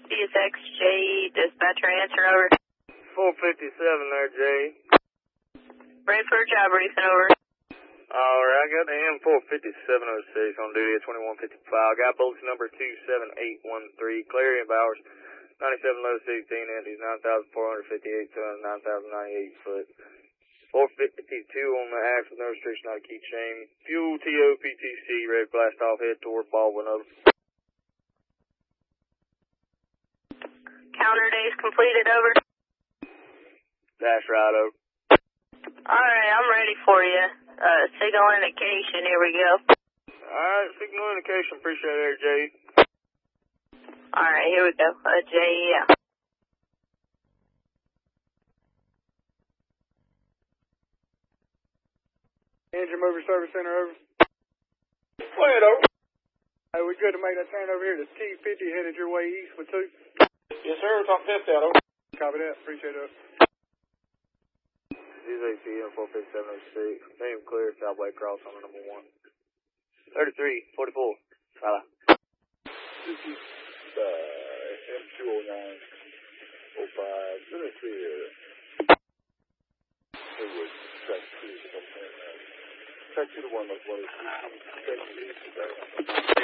DSXJ, dispatcher answer, over. 457 there, Jay. Ready for a job briefing, over. Alright, I got the M45706 on duty at 2155. Got bolts number 27813, Clarion Bowers, 97 low 16, empties 9,458, 9,098 foot. 452 on the axle, no restriction on the keychain. Fuel TOPTC, ready blast off, head toward Baldwin, over. Counter days completed, over. That's right, over. Alright, I'm ready for you. Signal indication, here we go. Alright, signal indication, appreciate it, Jay. Alright, here we go. JEM. Engine Mover Service Center, over. Go ahead, over. Hey, we good to make that turn over here to T50 headed your way east with 2? Yes, sir, talk 50 out, over. Copy that, appreciate it. This is ACM 45706. Name clear, Southway cross on the number 1. 3344. Fala. This is M20905. Let me see here. Track 2 to 1, like 1 is